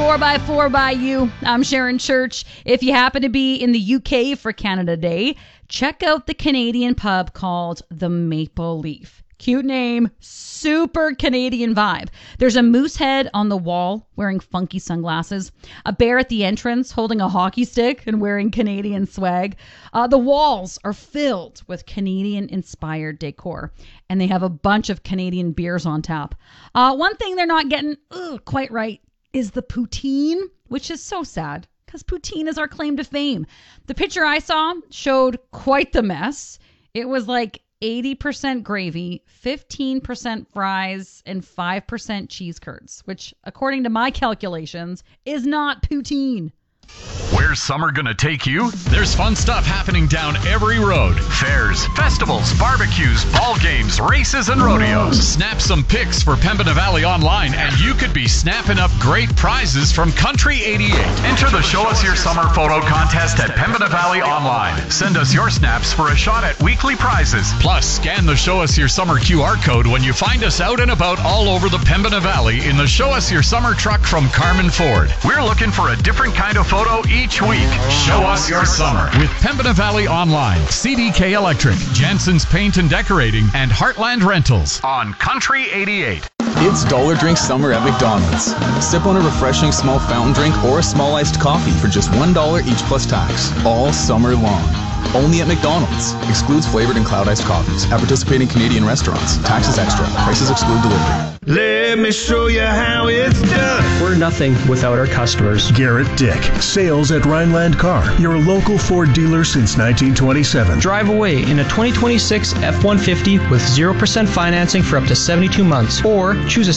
4x4 by you. I'm Sharon Church. If you happen to be in the UK for Canada Day, check out the Canadian pub called the Maple Leaf. Cute name, super Canadian vibe. There's a moose head on the wall wearing funky sunglasses, a bear at the entrance holding a hockey stick and wearing Canadian swag. The walls are filled with Canadian-inspired decor, and they have a bunch of Canadian beers on tap. One thing they're not getting quite right is the poutine, which is so sad because poutine is our claim to fame. The picture I saw showed quite the mess. It was like 80% gravy, 15% fries, and 5% cheese curds, which, according to my calculations, is not poutine. Where's summer gonna take you? There's fun stuff happening down every road. Fairs, festivals, barbecues, ball games, races, and rodeos. Snap some pics for Pembina Valley Online, and you could be snapping up great prizes from Country 88. Enter the Show Us Your Summer photo contest at Pembina Valley Online. Send us your snaps for a shot at weekly prizes. Plus, scan the Show Us Your Summer QR code when you find us out and about all over the Pembina Valley in the Show Us Your Summer truck from Carmen Ford. We're looking for a different kind of photo each week. Show us your summer with Pembina Valley Online, CDK Electric, Jansen's Paint and Decorating, and Heartland Rentals on Country 88. It's Dollar Drink Summer at McDonald's. Sip on a refreshing small fountain drink or a small iced coffee for just $1 each plus tax, all summer long. Only at McDonald's. Excludes flavored and cloud iced coffees. At participating Canadian restaurants. Taxes extra. Prices exclude delivery. Let me show you how it's done. We're nothing without our customers. Garrett Dick, sales at Rhineland Car, your local Ford dealer since 1927. Drive away in a 2026 F-150 with 0% financing for up to 72 months, or choose a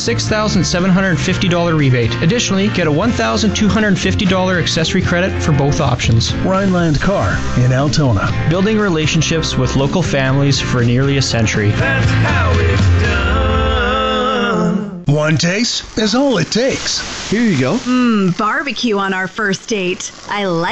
$6,750 rebate. Additionally, get a $1,250 accessory credit for both options. Rhineland Car in Altona. Building relationships with local families for nearly a century. That's how it's done. One taste is all it takes. Here you go. Barbecue on our first date. I like